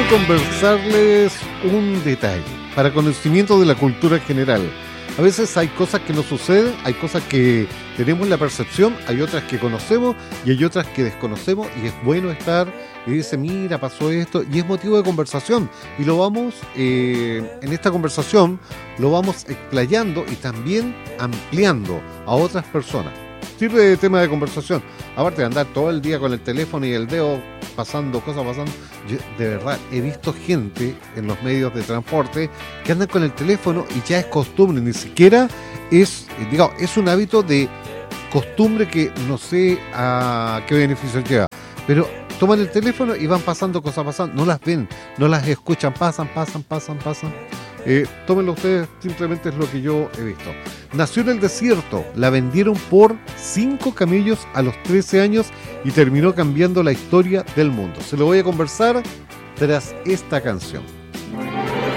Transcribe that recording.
conversarles un detalle para conocimiento de la cultura general. A veces hay cosas que no suceden, hay cosas que tenemos la percepción, hay otras que conocemos y hay otras que desconocemos, y es bueno estar y dice, mira, pasó esto, y es motivo de conversación, y lo vamos, en esta conversación, lo vamos explayando y también ampliando a otras personas. Sirve de tema de conversación, aparte de andar todo el día con el teléfono y el dedo pasando, cosas pasando. Yo, de verdad, he visto gente en los medios de transporte que andan con el teléfono y ya es costumbre, ni siquiera es, digamos, es un hábito de costumbre que no sé a qué beneficio lleva, pero toman el teléfono y van pasando cosas pasando, no las ven, no las escuchan, pasan. Tómenlo ustedes, simplemente es lo que yo he visto. Nació en el desierto, la vendieron por 5 camellos a los 13 años y terminó cambiando la historia del mundo. Se lo voy a conversar tras esta canción.